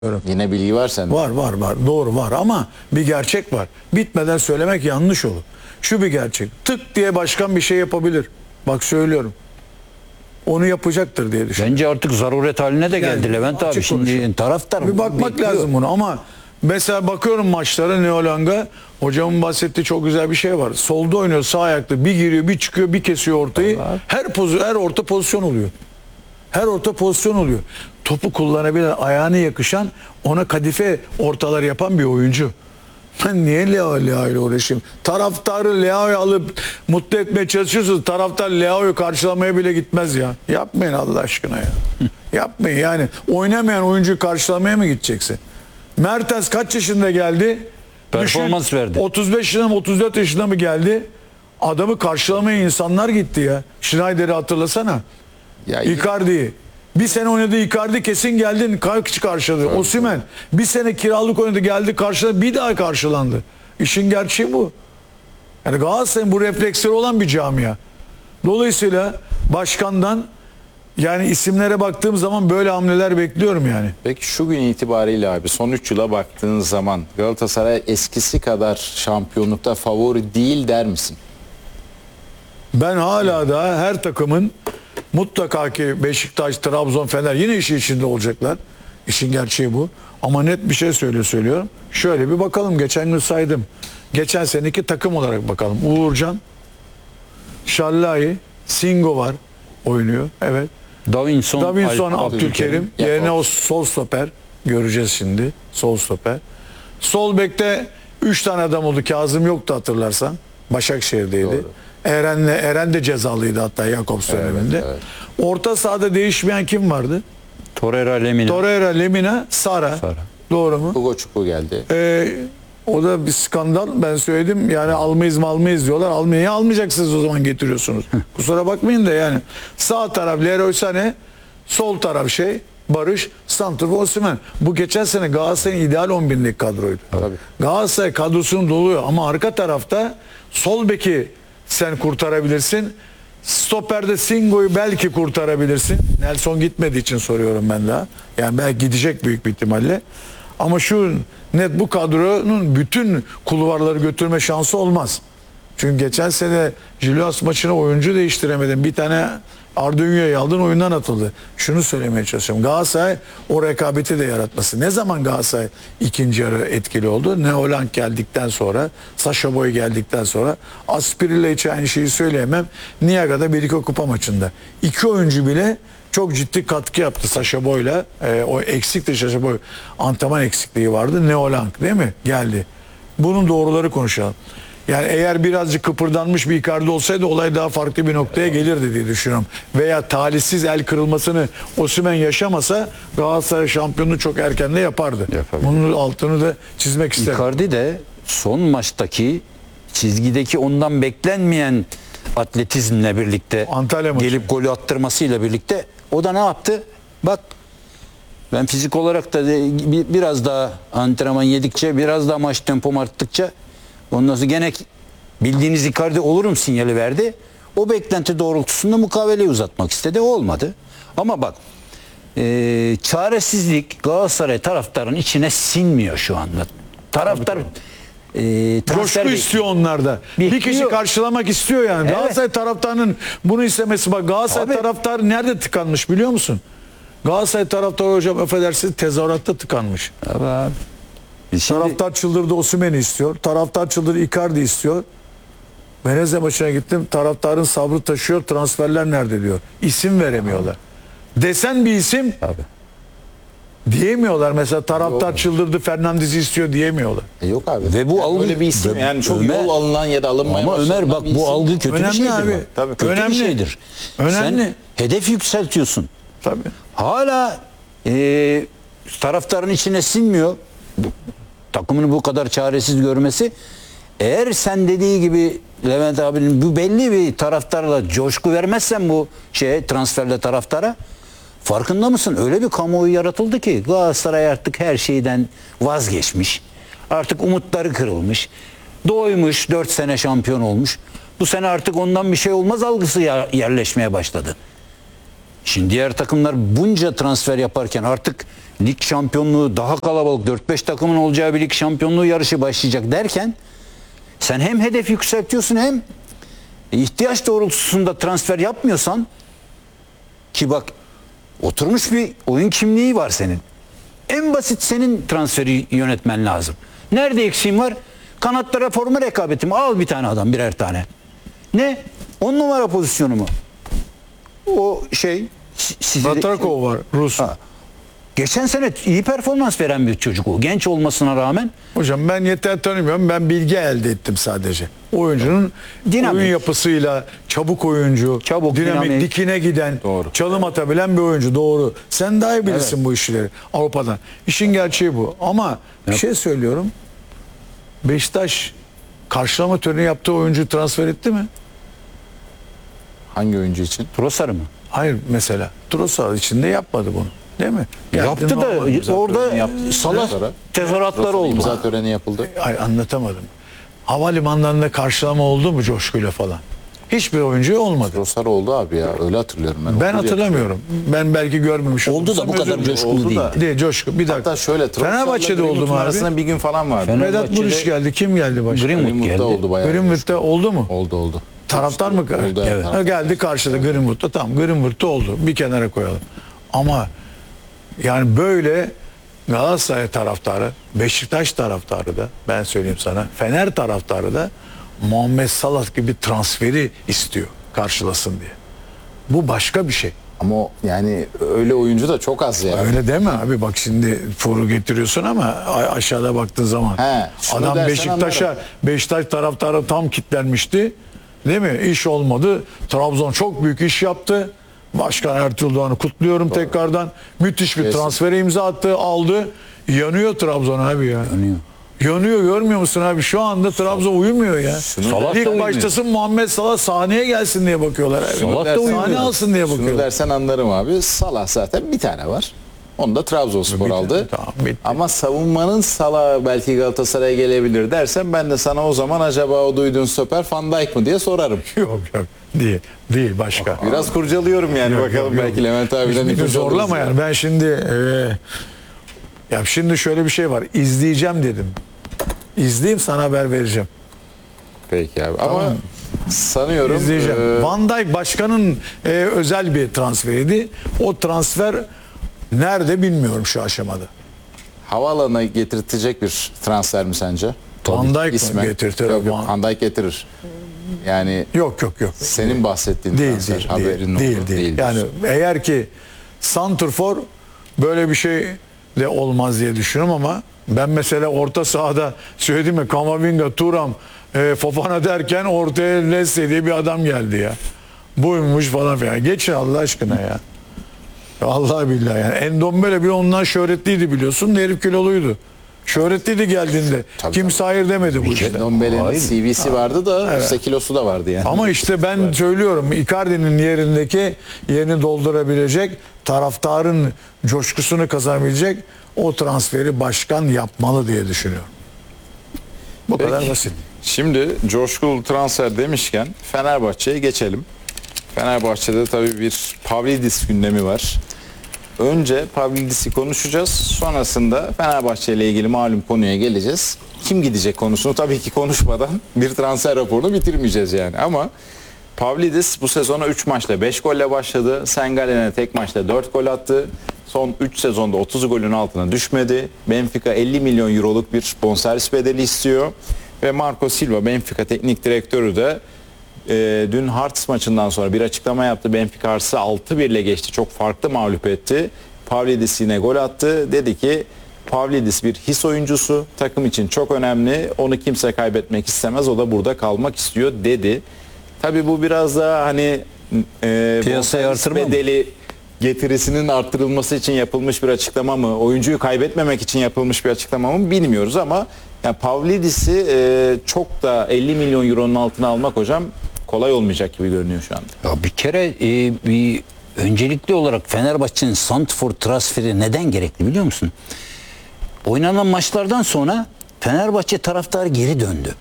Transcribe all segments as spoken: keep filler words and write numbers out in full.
Yine bilgi var sende. Var var var doğru var ama bir gerçek var. Bitmeden söylemek yanlış olur. Şu bir gerçek. Tık diye başkan bir şey yapabilir. Bak söylüyorum. Onu yapacaktır diye düşünüyorum. Bence artık zaruret haline de geldi Yani Levent abi. açık Şimdi konuşalım. taraftar Bir bakmak bekliyor. lazım bunu ama mesela bakıyorum maçlara Neolang'a, hocamın bahsettiği çok güzel bir şey var. Solda oynuyor, sağ ayakta bir giriyor, bir çıkıyor, bir kesiyor ortayı. Allah. Her pozu, her orta pozisyon oluyor. Her orta pozisyon oluyor. Topu kullanabilen, ayağına yakışan, ona kadife ortalar yapan bir oyuncu. Ben niye Leao Leao ile uğraşayım? Taraftarı Leao'yu alıp mutlu etmeye çalışıyorsunuz. Taraftar Leao'yu karşılamaya bile gitmez ya. Yapmayın Allah aşkına ya. Yapmayın yani. Oynamayan oyuncuyu karşılamaya mı gideceksin? Mertens kaç yaşında geldi? Performans Düşün, verdi. otuz beş yaşında mı otuz dört yaşında mı geldi? Adamı karşılamaya insanlar gitti ya. Schneider'i hatırlasana. Ya, Icardi'yi. Bir sene oynadı Icardi, kesin geldin kaç karşıladı. Osimhen bir sene kiralık oynadı, geldi karşıladı, bir daha karşılandı. İşin gerçeği bu. Yani Galatasaray'ın bu refleksleri olan bir camia. Dolayısıyla başkandan, yani isimlere baktığım zaman böyle hamleler bekliyorum yani. Peki şu gün itibariyle abi son üç yıla baktığın zaman Galatasaray eskisi kadar şampiyonlukta favori değil der misin? Ben hala da her takımın mutlaka ki Beşiktaş, Trabzon, Fener yine işin içinde olacaklar. İşin gerçeği bu. Ama net bir şey söylüyor söylüyorum. Şöyle bir bakalım, geçen gün saydım. Geçen seneki takım olarak bakalım. Uğurcan, Şallai, Singo var, oynuyor. Evet. Davinson, Davinson, Alp- Abdülkerim. Jakobs. Yerine o sol stoper. Göreceğiz şimdi. Sol stoper. Sol bekte üç tane adam oldu. Kazım yoktu hatırlarsan. Başakşehir'deydi. Doğru. Eren'le Eren de cezalıydı hatta Jakobs döneminde. evet. Orta sahada değişmeyen kim vardı? Torreira, Lemina. Torreira, Lemina, Sara. Sara. Doğru mu? Hugo Çukur geldi. Ee, o da bir skandal. Ben söyledim yani almayız mı almayız diyorlar. Almayı almayacaksınız o zaman getiriyorsunuz. Kusura bakmayın da yani. Sağ taraf Leroy Sané, sol taraf şey Barış, santrfor Osimhen. Bu geçen sene Galatasaray'ın ideal on binlik kadroydu. Tabii. Galatasaray kadrosunu doluyor ama arka tarafta sol beki sen kurtarabilirsin. Stoperde Singo'yu belki kurtarabilirsin. Nelson gitmediği için soruyorum ben daha. Yani belki gidecek büyük bir ihtimalle. Ama şu net bu kadronun bütün kulvarları götürme şansı olmaz. Çünkü geçen sene Julius maçına oyuncu değiştiremedin. Bir tane Arduino'yu aldın, oyundan atıldı. Şunu söylemeye çalışıyorum. Galatasaray o rekabeti de yaratması. Ne zaman Galatasaray ikinci yarı etkili oldu? Neolang geldikten sonra, Sacha Boey geldikten sonra. Aspirilla için aynı şeyi söyleyemem. Niaga'da bir iki kupa maçında. İki oyuncu bile çok ciddi katkı yaptı Sacha Boey'la. Ee, o eksikti Sacha Boey. Antrenman eksikliği vardı. Neolang değil mi? Geldi. Bunun doğruları konuşalım. Yani eğer birazcık kıpırdanmış bir Icardi olsaydı olay daha farklı bir noktaya gelirdi diye düşünüyorum. Veya talihsiz el kırılmasını Osimhen yaşamasa Galatasaray şampiyonluğu çok erken de yapardı. Yapabilir. Bunun altını da çizmek isterim. Icardi de son maçtaki çizgideki ondan beklenmeyen atletizmle birlikte Antalya maçı. gelip golü attırmasıyla birlikte o da ne yaptı? Bak ben fizik olarak da de- bir- biraz daha antrenman yedikçe, biraz daha maç tempom arttıkça ondan sonra gene bildiğiniz Icardi olurum sinyali verdi. O beklenti doğrultusunda mukaveleyi uzatmak istedi. Olmadı. Ama bak e, çaresizlik Galatasaray taraftarın içine sinmiyor şu anda. Taraftar e, transfer Coşku istiyor onlarda. Bir Bekliyor. kişi karşılamak istiyor yani. Evet. Galatasaray taraftarının bunu istemesi. Bak Galatasaray Abi. taraftarı nerede tıkanmış biliyor musun? Galatasaray taraftarı hocam affedersiniz tezahüratta tıkanmış. Abi, abi. Biz şimdi- Taraftar çıldırdı, Osimhen'i istiyor. Taraftar çıldırdı, Icardi istiyor. Venezia maçına gittim. Taraftarın sabrı taşıyor. Transferler nerede diyor. İsim veremiyorlar. Desen bir isim Abi. diyemiyorlar. Mesela taraftar çıldırdı, Fernandez'i istiyor diyemiyorlar. E yok abi. Ve bu algı- öyle bir isim Ve- yani çok Ömer- yol alınan ya da alınmaya Ama Ömer başlanan bak bir bu isim. algı kötü Önemli bir şeydir. abi. bak. Tabii. Kötü Önemli. bir şeydir. Önemli. Sen hedef yükseltiyorsun. Tabii. Hala e, taraftarın içine sinmiyor. Bu, takımını bu kadar çaresiz görmesi. Eğer sen dediği gibi Levent abinin bu belli bir taraftarla coşku vermezsen bu şeye transferle taraftara farkında mısın? Öyle bir kamuoyu yaratıldı ki Galatasaray artık her şeyden vazgeçmiş. Artık umutları kırılmış. Doymuş, dört sene şampiyon olmuş. Bu sene artık ondan bir şey olmaz algısı yerleşmeye başladı. Şimdi diğer takımlar bunca transfer yaparken artık lig şampiyonluğu daha kalabalık dört beş takımın olacağı bir lig şampiyonluğu yarışı başlayacak derken sen hem hedef yükseltiyorsun hem ihtiyaç doğrultusunda transfer yapmıyorsan, ki bak oturmuş bir oyun kimliği var senin. En basit senin transferi yönetmen lazım. Nerede eksiğin var? Kanatlara forma rekabeti mi? Al bir tane adam, birer tane. Ne? On numara pozisyonu mu? O şey si- sizi de- Batrakov var, Rus. Ha. Geçen sene iyi performans veren bir çocuk o. Genç olmasına rağmen. Hocam ben yeter tanımıyorum. Ben bilgi elde ettim sadece. Oyuncunun Dinamik. oyun yapısıyla çabuk oyuncu, Çabuk, dinamik, dinamik. dikine giden, Doğru. çalım atabilen bir oyuncu. Doğru. Sen daha iyi bilirsin bu işleri Avrupa'dan. İşin gerçeği bu. Ama bir şey söylüyorum. Beşiktaş karşılama töreni yaptığı oyuncu transfer etti mi? Hangi oyuncu için? Trossard'ı mı? Hayır mesela. Trossard içinde yapmadı bunu. Değil mi? Geldi, Yaptı normal da imza orada töreni yaptı. Salah Sonra- tezahüratları oldu. İmza töreni yapıldı. Ay, anlatamadım. Havalimanlarında karşılama oldu mu coşkuyla falan? Hiçbir oyuncu olmadı. Trossard oldu abi ya. Öyle hatırlıyorum ben. Ben Oldu diye hatırlamıyorum. Ben belki görmemiş Oldu da olursam bu kadar özür dilerim. coşkulu Oldu değil. da. Değil coşku. Bir dakika. Hatta şöyle Trossard'la Fenerbahçe'de oldu Greenwood'un mu abi? arasında bir gün falan vardı. Fener- Vedat Fenerbahçe'de- Muriç geldi. Kim geldi başka? Greenwood geldi. Greenwood'da oldu bayağı. Greenwood'da oldu mu? Oldu oldu. Taraftar mı? Oldu, evet. Ha, geldi karşıda Greenwood'da. Tamam Greenwood'da oldu. Bir kenara koyalım. Ama yani böyle Galatasaray taraftarı, Beşiktaş taraftarı da, ben söyleyeyim sana, Fener taraftarı da Muhammed Salah gibi transferi istiyor karşılasın diye. Bu başka bir şey. Ama o, yani öyle oyuncu da çok az ya. Öyle deme abi, bak şimdi foru getiriyorsun ama a- aşağıda baktığın zaman He, şunu adam dersen Beşiktaş'a anlarım. Beşiktaş taraftarı tam kitlenmişti. Değil mi? İş olmadı. Trabzon çok büyük iş yaptı. Başkan Ertuğrul Doğan'ı kutluyorum tekrardan. Müthiş bir Kesin. transfere imza attı, aldı. Yanıyor Trabzon abi ya. Yanıyor. Yanıyor, görmüyor musun abi? Şu anda Trabzon uyumuyor ya. Salah da İlk uyumuyor. baştasın Muhammed Salah sahneye gelsin diye bakıyorlar abi. Salah da Dersen- uyumuyor. Sahne alsın diye Şunu bakıyorlar. dersen anlarım abi. Salah zaten bir tane var. Onu da Trabzonspor Bitti, aldı. tamam, bitti. Ama savunmanın Salah belki Galatasaray'a gelebilir dersen ben de sana o zaman acaba o duyduğun stoper Van Dijk mı diye sorarım. Yok yok, değil. Değil, başka. Biraz kurcalıyorum yani Yok, bakalım yok, yok. belki Levent abiden Hiçbirini ipucu zorlama alırız yani. Ben şimdi e, ya şimdi şöyle bir şey var. İzleyeceğim dedim. İzleyeyim, sana haber vereceğim. Peki abi ama Tamam. sanıyorum İzleyeceğim. e, Van Dijk başkanın e, özel bir transferiydi. O transfer nerede bilmiyorum şu aşamada. havaalanına getirtecek bir transfer mi sence? Van Dijk İsmi. mi getirtir? Yok, yok, Van- Van Dijk getirir. Yani Yok yok yok. senin bahsettiğin Değil transfer değil haberin değil, oldu. değil, değil. Yani diyorsun. eğer ki santrfor böyle bir şey de olmaz diye düşünüyorum ama ben mesela orta sahada söyledim ya, Kamavinga, Thuram, e, Fofana derken ortaya Leslie diye bir adam geldi ya. Buymuş falan filan. Geçin Allah aşkına ya. Allah billahi yani. Endombele bile ondan şöhretliydi biliyorsun. Herif kiloluydu. Şöhretliydi geldiğinde. Tabii, Kimse hayır demedi bu işte. Ndombele'nin Hayır. C V'si vardı da işte kilosu da vardı yani. Ama işte ben söylüyorum, Icardi'nin yerindeki yerini doldurabilecek, taraftarın coşkusunu kazanabilecek o transferi başkan yapmalı diye düşünüyorum. Bu Peki. kadar basit. Şimdi coşkulu transfer demişken Fenerbahçe'ye geçelim. Fenerbahçe'de tabii bir Pavlidis gündemi var. Önce Pavlidis'i konuşacağız. Sonrasında Fenerbahçe ile ilgili malum konuya geleceğiz. Kim gidecek konusunu tabii ki konuşmadan bir transfer raporunu bitirmeyeceğiz yani. Ama Pavlidis bu sezona üç maçta beş golle başladı. Sengalen'e tek maçta dört gol attı. Son üç sezonda otuz golün altına düşmedi. Benfica elli milyon euroluk bir bonservis bedeli istiyor. Ve Marco Silva, Benfica teknik direktörü de e, dün Hearts maçından sonra bir açıklama yaptı. Benfica Hearts'ı altı bir ile geçti. Çok farklı mağlup etti. Pavlidis yine gol attı. Dedi ki Pavlidis bir his oyuncusu. Takım için çok önemli. Onu kimse kaybetmek istemez. O da burada kalmak istiyor dedi. Tabii bu biraz da hani e, Piyasayı bonservis artırma mı? bedeli getirisinin arttırılması için yapılmış bir açıklama mı? Oyuncuyu kaybetmemek için yapılmış bir açıklama mı bilmiyoruz ama yani Pavlidis'i e, çok da elli milyon euronun altına almak hocam kolay olmayacak gibi görünüyor şu anda. Ya bir kere e, bir öncelikli olarak Fenerbahçe'nin santrfor transferi neden gerekli biliyor musun? Oynanan maçlardan sonra Fenerbahçe taraftarı geri döndü.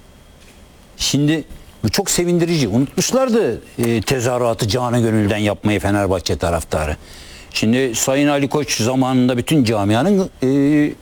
Şimdi bu çok sevindirici. Unutmuşlardı e, tezahüratı canı gönülden yapmayı Fenerbahçe taraftarı. Şimdi Sayın Ali Koç zamanında bütün camianın e,